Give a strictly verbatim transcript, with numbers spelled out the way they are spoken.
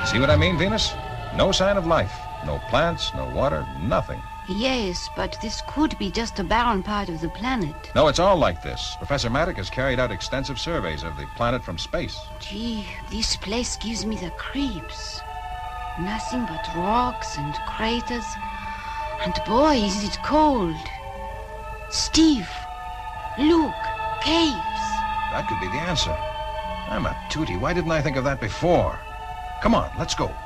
See what I mean, Venus? No sign of life. No plants, no water, nothing. Yes, but this could be just a barren part of the planet. No, it's all like this. Professor Maddock has carried out extensive surveys of the planet from space. Gee, this place gives me the creeps. Nothing but rocks and craters. And boy, is it cold. Steve, look, caves. That could be the answer. I'm a tootie. Why didn't I think of that before? Come on, let's go.